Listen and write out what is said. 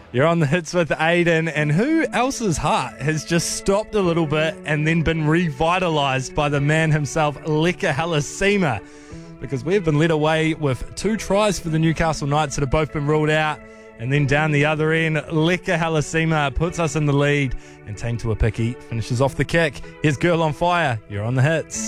You're on the hits with Aiden, and who else's heart has just stopped a little bit and then been revitalised by the man himself, Leka Halasima, because we've been led away with 2 tries for the Newcastle Knights that have both been ruled out, and then down the other end, Leka Halasima puts us in the lead, and Team Tuapiki finishes off the kick. Here's Girl on Fire. You're on the hits.